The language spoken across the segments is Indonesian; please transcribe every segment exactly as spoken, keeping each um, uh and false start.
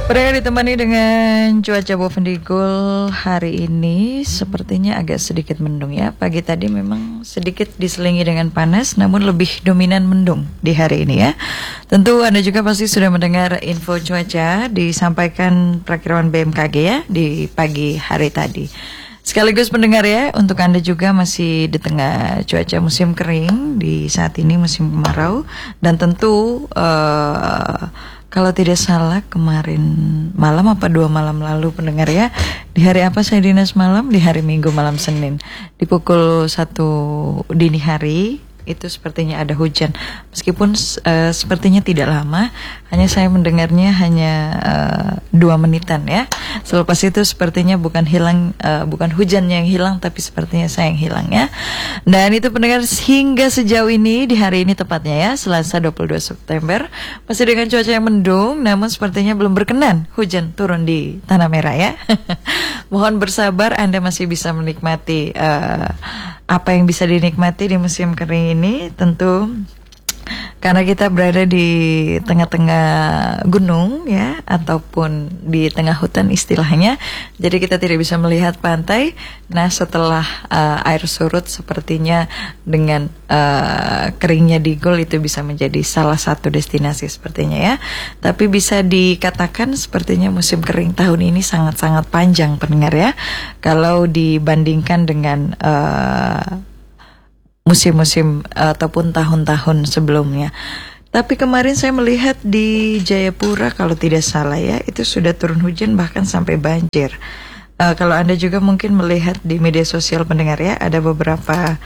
Mereka ditemani dengan cuaca Bovendigul hari ini sepertinya agak sedikit mendung ya. Pagi tadi memang sedikit diselingi dengan panas, namun lebih dominan mendung di hari ini ya. Tentu Anda juga pasti sudah mendengar info cuaca disampaikan perakiraan B M K G ya di pagi hari tadi. Sekaligus pendengar ya, untuk Anda juga masih di tengah cuaca musim kering, di saat ini musim kemarau. Dan tentu uh, kalau tidak salah kemarin malam apa dua malam lalu pendengar ya, di hari apa saya dinas malam? Di hari Minggu malam Senin, di pukul satu dini hari itu sepertinya ada hujan. Meskipun uh, sepertinya tidak lama, hanya saya mendengarnya hanya uh, dua menitan ya. Selepas itu sepertinya bukan hilang, uh, bukan hujan yang hilang, tapi sepertinya saya yang hilang ya. Dan itu pendengar hingga sejauh ini di hari ini tepatnya ya, Selasa dua puluh dua September, masih dengan cuaca yang mendung, namun sepertinya belum berkenan hujan turun di Tanah Merah ya. Mohon bersabar, Anda masih bisa menikmati uh, apa yang bisa dinikmati di musim kering ini, tentu karena kita berada di tengah-tengah gunung ya, ataupun di tengah hutan istilahnya. Jadi kita tidak bisa melihat pantai. Nah setelah uh, air surut sepertinya dengan uh, keringnya Digul itu bisa menjadi salah satu destinasi sepertinya ya. Tapi bisa dikatakan sepertinya musim kering tahun ini sangat-sangat panjang pendengar ya, kalau dibandingkan dengan uh, musim-musim ataupun tahun-tahun sebelumnya. Tapi kemarin saya melihat di Jayapura kalau tidak salah ya, itu sudah turun hujan bahkan sampai banjir. Uh, kalau Anda juga mungkin melihat di media sosial pendengar ya, ada beberapa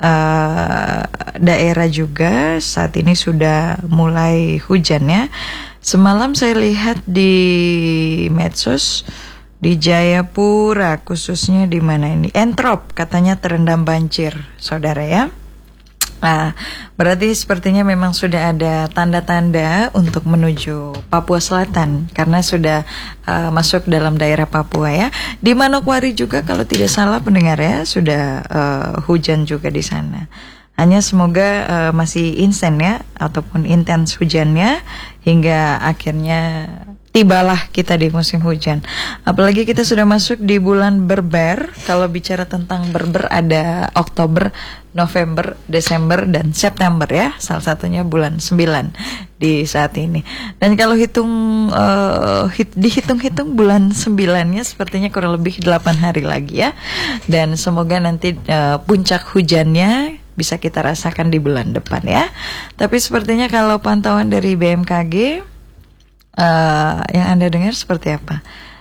uh, daerah juga saat ini sudah mulai hujan ya. Semalam saya lihat di medsos di Jayapura, khususnya di mana ini, Entrop, katanya terendam banjir, saudara ya. Nah, berarti sepertinya memang sudah ada tanda-tanda untuk menuju Papua Selatan, karena sudah uh, masuk dalam daerah Papua ya. Di Manokwari juga kalau tidak salah pendengar ya, sudah uh, hujan juga di sana. Hanya semoga uh, masih insen ya, ataupun intens hujannya hingga akhirnya tibalah kita di musim hujan. Apalagi kita sudah masuk di bulan Berber. Kalau bicara tentang Berber ada Oktober, November, Desember, dan September ya. Salah satunya bulan sembilan di saat ini. Dan kalau hitung uh, hit, dihitung-hitung bulan sembilannya sepertinya kurang lebih delapan hari lagi ya. Dan semoga nanti uh, puncak hujannya bisa kita rasakan di bulan depan ya. Tapi sepertinya kalau pantauan dari B M K G, Uh, yang Anda dengar seperti apa?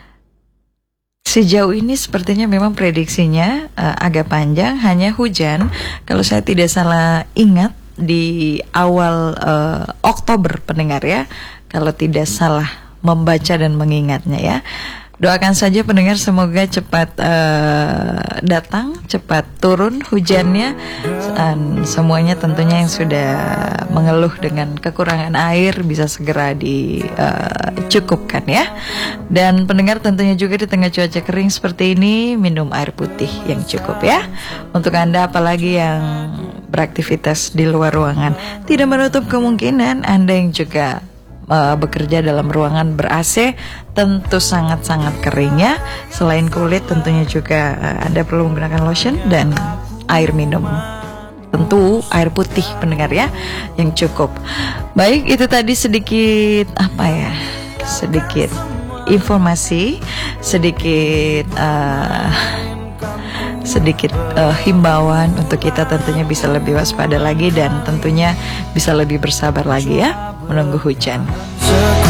Sejauh ini sepertinya memang prediksinya uh, agak panjang, hanya hujan. Kalau saya tidak salah ingat di awal uh, Oktober pendengar ya, kalau tidak salah membaca dan mengingatnya ya. Doakan saja pendengar semoga cepat uh, datang, cepat turun hujannya, dan semuanya tentunya yang sudah mengeluh dengan kekurangan air bisa segera dicukupkan uh, ya. Dan pendengar tentunya juga di tengah cuaca kering seperti ini, minum air putih yang cukup ya. Untuk Anda apalagi yang beraktivitas di luar ruangan, tidak menutup kemungkinan Anda yang juga Uh, bekerja dalam ruangan ber-A C tentu sangat-sangat kering ya. Selain kulit tentunya juga uh, Anda perlu menggunakan lotion dan air minum, tentu air putih pendengar ya, yang cukup. Baik, itu tadi sedikit apa ya, sedikit informasi, sedikit uh, sedikit uh, himbauan untuk kita tentunya bisa lebih waspada lagi, dan tentunya bisa lebih bersabar lagi ya menunggu hujan.